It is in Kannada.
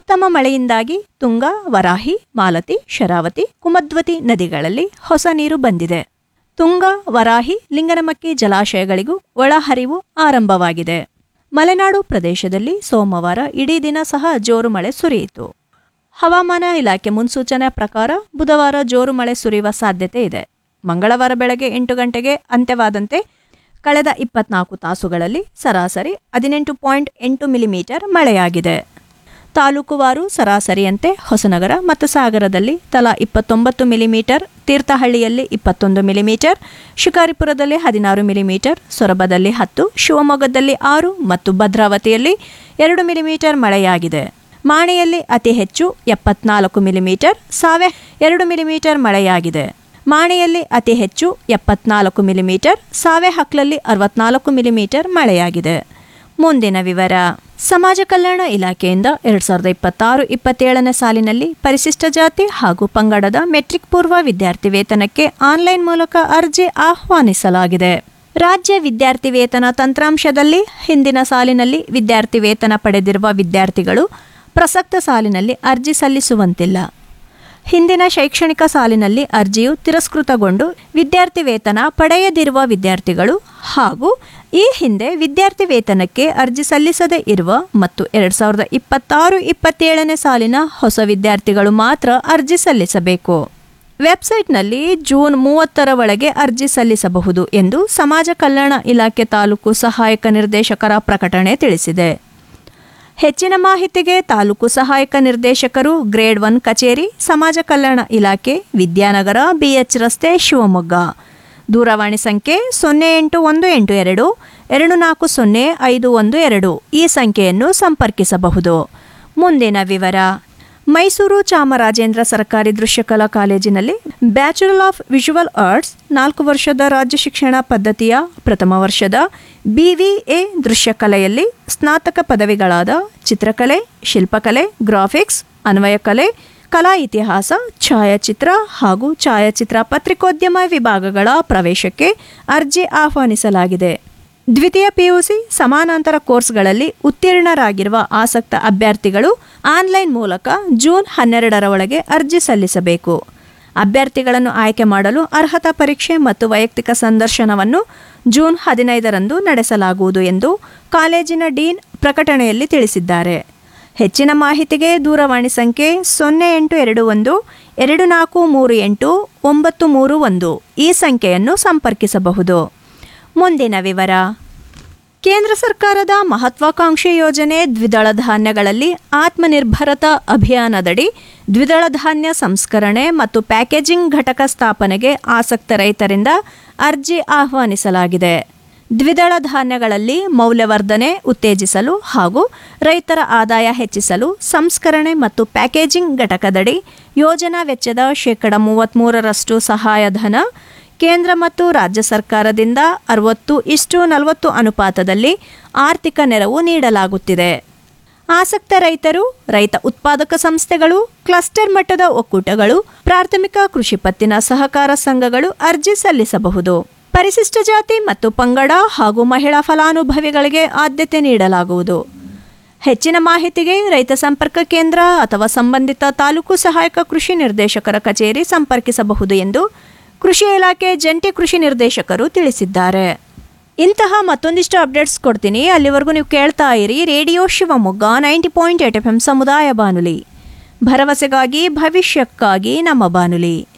ಉತ್ತಮ ಮಳೆಯಿಂದಾಗಿ ತುಂಗ, ವರಾಹಿ, ಮಾಲತಿ, ಶರಾವತಿ, ಕುಮದ್ವತಿ ನದಿಗಳಲ್ಲಿ ಹೊಸ ನೀರು ಬಂದಿದೆ. ತುಂಗ, ವರಾಹಿ, ಲಿಂಗನಮಕ್ಕಿ ಜಲಾಶಯಗಳಿಗೂ ಒಳಹರಿವು ಆರಂಭವಾಗಿದೆ. ಮಲೆನಾಡು ಪ್ರದೇಶದಲ್ಲಿ ಸೋಮವಾರ ಇಡೀ ದಿನ ಸಹ ಜೋರು ಮಳೆ ಸುರಿಯಿತು. ಹವಾಮಾನ ಇಲಾಖೆ ಮುನ್ಸೂಚನೆ ಪ್ರಕಾರ ಬುಧವಾರ ಜೋರು ಮಳೆ ಸುರಿಯುವ ಸಾಧ್ಯತೆ ಇದೆ. ಮಂಗಳವಾರ ಬೆಳಗ್ಗೆ 8 ಗಂಟೆಗೆ ಅಂತ್ಯವಾದಂತೆ ಕಳೆದ 24 ತಾಸುಗಳಲ್ಲಿ ಸರಾಸರಿ 18.8 ಮಿಲಿಮೀಟರ್ ಮಳೆಯಾಗಿದೆ. ತಾಲೂಕುವಾರು ಸರಾಸರಿಯಂತೆ ಹೊಸನಗರ ಮತ್ತು ಸಾಗರದಲ್ಲಿ ತಲಾ 29 ಮಿಲಿಮೀಟರ್, ತೀರ್ಥಹಳ್ಳಿಯಲ್ಲಿ 21 ಮಿಲಿಮೀಟರ್, ಶಿಕಾರಿಪುರದಲ್ಲಿ 16 ಮಿಲಿಮೀಟರ್, ಸೊರಬದಲ್ಲಿ 10, ಶಿವಮೊಗ್ಗದಲ್ಲಿ 6 ಮತ್ತು ಭದ್ರಾವತಿಯಲ್ಲಿ 2 ಮಿಲಿಮೀಟರ್ ಮಳೆಯಾಗಿದೆ. ಮಾಣಿಯಲ್ಲಿ ಅತಿ ಹೆಚ್ಚು 74 ಮಿಲಿಮೀಟರ್, ಸಾವೆ 2 ಮಿಲಿಮೀಟರ್ ಮಳೆಯಾಗಿದೆ. ಮಾಣಿಯಲ್ಲಿ ಅತಿ ಹೆಚ್ಚು 74 ಮಿಲಿಮೀಟರ್, ಸಾವೆ ಹಕ್ಲಲ್ಲಿ 64 ಮಿಲಿಮೀಟರ್ ಮಳೆಯಾಗಿದೆ. ಮುಂದಿನ ವಿವರ. ಸಮಾಜ ಕಲ್ಯಾಣ ಇಲಾಖೆಯಿಂದ 2026-27ನೇ ಸಾಲಿನಲ್ಲಿ ಪರಿಶಿಷ್ಟ ಜಾತಿ ಹಾಗೂ ಪಂಗಡದ ಮೆಟ್ರಿಕ್ ಪೂರ್ವ ವಿದ್ಯಾರ್ಥಿ ವೇತನಕ್ಕೆ ಆನ್ಲೈನ್ ಮೂಲಕ ಅರ್ಜಿ ಆಹ್ವಾನಿಸಲಾಗಿದೆ. ರಾಜ್ಯ ವಿದ್ಯಾರ್ಥಿ ವೇತನ ತಂತ್ರಾಂಶದಲ್ಲಿ ಹಿಂದಿನ ಸಾಲಿನಲ್ಲಿ ವಿದ್ಯಾರ್ಥಿ ವೇತನ ಪಡೆದಿರುವ ವಿದ್ಯಾರ್ಥಿಗಳು ಪ್ರಸಕ್ತ ಸಾಲಿನಲ್ಲಿ ಅರ್ಜಿ ಸಲ್ಲಿಸುವಂತಿಲ್ಲ. ಹಿಂದಿನ ಶೈಕ್ಷಣಿಕ ಸಾಲಿನಲ್ಲಿ ಅರ್ಜಿಯು ತಿರಸ್ಕೃತಗೊಂಡು ವಿದ್ಯಾರ್ಥಿ ವೇತನ ಪಡೆಯದಿರುವ ವಿದ್ಯಾರ್ಥಿಗಳು ಹಾಗೂ ಈ ಹಿಂದೆ ವಿದ್ಯಾರ್ಥಿ ವೇತನಕ್ಕೆ ಅರ್ಜಿ ಸಲ್ಲಿಸದೇ ಇರುವ ಮತ್ತು 2026-27ನೇ ಸಾಲಿನ ಹೊಸ ವಿದ್ಯಾರ್ಥಿಗಳು ಮಾತ್ರ ಅರ್ಜಿ ಸಲ್ಲಿಸಬೇಕು. ವೆಬ್ಸೈಟ್ನಲ್ಲಿ ಜೂನ್ 30ರ ಒಳಗೆ ಅರ್ಜಿ ಸಲ್ಲಿಸಬಹುದು ಎಂದು ಸಮಾಜ ಕಲ್ಯಾಣ ಇಲಾಖೆ ತಾಲೂಕು ಸಹಾಯಕ ನಿರ್ದೇಶಕರ ಪ್ರಕಟಣೆ ತಿಳಿಸಿದೆ. ಹೆಚ್ಚಿನ ಮಾಹಿತಿಗೆ ತಾಲೂಕು ಸಹಾಯಕ ನಿರ್ದೇಶಕರು ಗ್ರೇಡ್ 1 ಕಚೇರಿ, ಸಮಾಜ ಕಲ್ಯಾಣ ಇಲಾಖೆ, ವಿದ್ಯಾನಗರ, BH ರಸ್ತೆ, ಶಿವಮೊಗ್ಗ. ದೂರವಾಣಿ ಸಂಖ್ಯೆ 08182 240512 ಈ ಸಂಖ್ಯೆಯನ್ನು ಸಂಪರ್ಕಿಸಬಹುದು. ಮುಂದಿನ ವಿವರ. ಮೈಸೂರು ಚಾಮರಾಜೇಂದ್ರ ಸರ್ಕಾರಿ ದೃಶ್ಯಕಲಾ ಕಾಲೇಜಿನಲ್ಲಿ ಬ್ಯಾಚುಲರ್ ಆಫ್ ವಿಜುವಲ್ ಆರ್ಟ್ಸ್ 4 ವರ್ಷದ ರಾಜ್ಯ ಶಿಕ್ಷಣ ಪದ್ಧತಿಯ ಪ್ರಥಮ ವರ್ಷದ BVA ದೃಶ್ಯಕಲೆಯಲ್ಲಿ ಸ್ನಾತಕ ಪದವಿಗಳಾದ ಚಿತ್ರಕಲೆ, ಶಿಲ್ಪಕಲೆ, ಗ್ರಾಫಿಕ್ಸ್, ಅನ್ವಯಕಲೆ, ಕಲಾ ಇತಿಹಾಸ, ಛಾಯಾಚಿತ್ರ ಹಾಗೂ ಛಾಯಾಚಿತ್ರ ಪತ್ರಿಕೋದ್ಯಮ ವಿಭಾಗಗಳ ಪ್ರವೇಶಕ್ಕೆ ಅರ್ಜಿ ಆಹ್ವಾನಿಸಲಾಗಿದೆ. ದ್ವಿತೀಯ PUC ಸಮಾನಾಂತರ ಕೋರ್ಸ್ಗಳಲ್ಲಿ ಉತ್ತೀರ್ಣರಾಗಿರುವ ಆಸಕ್ತ ಅಭ್ಯರ್ಥಿಗಳು ಆನ್ಲೈನ್ ಮೂಲಕ ಜೂನ್ 12ರ ಒಳಗೆ ಅರ್ಜಿ ಸಲ್ಲಿಸಬೇಕು. ಅಭ್ಯರ್ಥಿಗಳನ್ನು ಆಯ್ಕೆ ಮಾಡಲು ಅರ್ಹತಾ ಪರೀಕ್ಷೆ ಮತ್ತು ವೈಯಕ್ತಿಕ ಸಂದರ್ಶನವನ್ನು ಜೂನ್ 15ರಂದು ನಡೆಸಲಾಗುವುದು ಎಂದು ಕಾಲೇಜಿನ ಡೀನ್ ಪ್ರಕಟಣೆಯಲ್ಲಿ ತಿಳಿಸಿದ್ದಾರೆ. ಹೆಚ್ಚಿನ ಮಾಹಿತಿಗೆ ದೂರವಾಣಿ ಸಂಖ್ಯೆ 0821 2438 931 ಈ ಸಂಖ್ಯೆಯನ್ನು ಸಂಪರ್ಕಿಸಬಹುದು. ಮುಂದಿನ ವಿವರ. ಕೇಂದ್ರ ಸರ್ಕಾರದ ಮಹತ್ವಾಕಾಂಕ್ಷಿ ಯೋಜನೆ ದ್ವಿದಳ ಧಾನ್ಯಗಳಲ್ಲಿ ಆತ್ಮನಿರ್ಭರತಾ ಅಭಿಯಾನದಡಿ ದ್ವಿದಳ ಧಾನ್ಯ ಸಂಸ್ಕರಣೆ ಮತ್ತು ಪ್ಯಾಕೇಜಿಂಗ್ ಘಟಕ ಸ್ಥಾಪನೆಗೆ ಆಸಕ್ತ ರೈತರಿಂದ ಅರ್ಜಿ ಆಹ್ವಾನಿಸಲಾಗಿದೆ. ದ್ವಿದಳ ಧಾನ್ಯಗಳಲ್ಲಿ ಮೌಲ್ಯವರ್ಧನೆ ಉತ್ತೇಜಿಸಲು ಹಾಗೂ ರೈತರ ಆದಾಯ ಹೆಚ್ಚಿಸಲು ಸಂಸ್ಕರಣೆ ಮತ್ತು ಪ್ಯಾಕೇಜಿಂಗ್ ಘಟಕದಡಿ ಯೋಜನಾ ವೆಚ್ಚದ 33% ಸಹಾಯಧನ ಕೇಂದ್ರ ಮತ್ತು ರಾಜ್ಯ ಸರ್ಕಾರದಿಂದ 60:40 ಅನುಪಾತದಲ್ಲಿ ಆರ್ಥಿಕ ನೆರವು ನೀಡಲಾಗುತ್ತಿದೆ. ಆಸಕ್ತ ರೈತರು, ರೈತ ಉತ್ಪಾದಕ ಸಂಸ್ಥೆಗಳು, ಕ್ಲಸ್ಟರ್ ಮಟ್ಟದ ಒಕ್ಕೂಟಗಳು, ಪ್ರಾಥಮಿಕ ಕೃಷಿ ಪತ್ತಿನ ಸಹಕಾರ ಸಂಘಗಳು ಅರ್ಜಿ ಸಲ್ಲಿಸಬಹುದು. ಪರಿಶಿಷ್ಟ ಜಾತಿ ಮತ್ತು ಪಂಗಡ ಹಾಗೂ ಮಹಿಳಾ ಫಲಾನುಭವಿಗಳಿಗೆ ಆದ್ಯತೆ ನೀಡಲಾಗುವುದು. ಹೆಚ್ಚಿನ ಮಾಹಿತಿಗೆ ರೈತ ಸಂಪರ್ಕ ಕೇಂದ್ರ ಅಥವಾ ಸಂಬಂಧಿತ ತಾಲೂಕು ಸಹಾಯಕ ಕೃಷಿ ನಿರ್ದೇಶಕರ ಕಚೇರಿ ಸಂಪರ್ಕಿಸಬಹುದು ಎಂದು ಕೃಷಿ ಇಲಾಖೆ ಜಂಟಿ ಕೃಷಿ ನಿರ್ದೇಶಕರು ತಿಳಿಸಿದ್ದಾರೆ. ಇಂತಹ ಮತ್ತೊಂದಿಷ್ಟು ಅಪ್ಡೇಟ್ಸ್ ಕೊಡ್ತೀನಿ. ಅಲ್ಲಿವರೆಗೂ ನೀವು ಕೇಳ್ತಾ ಇರಿ ರೇಡಿಯೋ ಶಿವಮೊಗ್ಗ 90.8 FM ಸಮುದಾಯ ಬಾನುಲಿ. ಭರವಸೆಗಾಗಿ ಭವಿಷ್ಯಕ್ಕಾಗಿ ನಮ್ಮ ಬಾನುಲಿ.